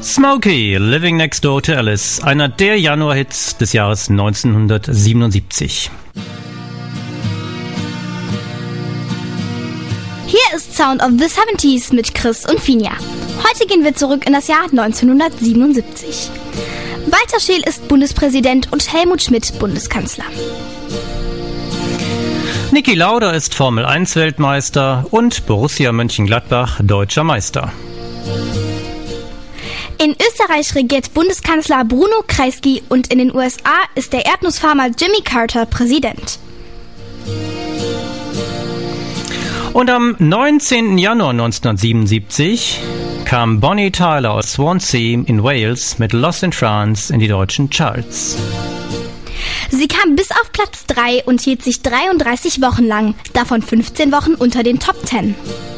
Smokey, Living Next Door to Alice, einer der Januarhits des Jahres 1977. Hier ist Sound of the 70s mit Chris und Finja. Heute gehen wir zurück in das Jahr 1977. Walter Scheel ist Bundespräsident und Helmut Schmidt Bundeskanzler. Niki Lauda ist Formel-1-Weltmeister und Borussia Mönchengladbach deutscher Meister. In Österreich regiert Bundeskanzler Bruno Kreisky und in den USA ist der Erdnussfarmer Jimmy Carter Präsident. Und am 19. Januar 1977 kam Bonnie Tyler aus Swansea in Wales mit Lost in France in die deutschen Charts. Sie kam bis auf Platz 3 und hielt sich 33 Wochen lang, davon 15 Wochen unter den Top 10.